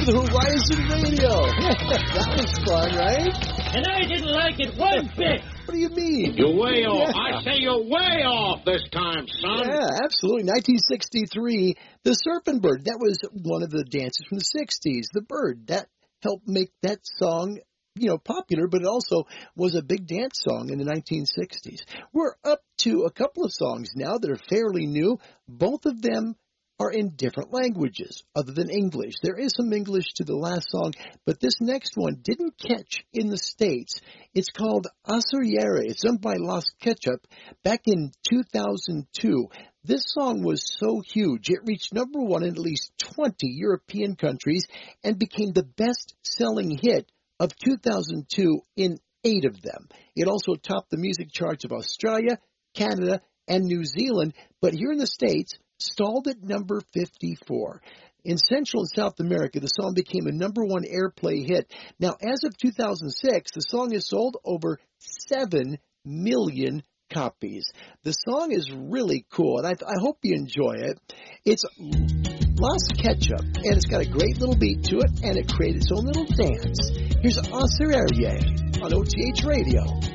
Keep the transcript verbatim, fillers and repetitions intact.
with Horizon Radio. That was fun, right? And I didn't like it one bit. What do you mean? You're way off. Yeah. I say you're way off this time, son. Yeah, absolutely. nineteen sixty-three, The Surfing Bird. That was one of the dances from the sixties. The Bird. That helped make that song, you know, popular, but it also was a big dance song in the nineteen sixties. We're up to a couple of songs now that are fairly new. Both of them are in different languages other than English. There is some English to the last song, but this next one didn't catch in the States. It's called Asurere. It's done by Los Ketchup back in two thousand two. This song was so huge, it reached number one in at least twenty European countries and became the best-selling hit of two thousand two in eight of them. It also topped the music charts of Australia, Canada, and New Zealand, but here in the States, stalled at number fifty-four. In Central and South America, the song became a number one airplay hit. Now, as of two thousand six, the song has sold over seven million copies. The song is really cool, and I, I hope you enjoy it. It's Los Ketchup, and it's got a great little beat to it, and it created its own little dance. Here's Asurere on O T H Radio.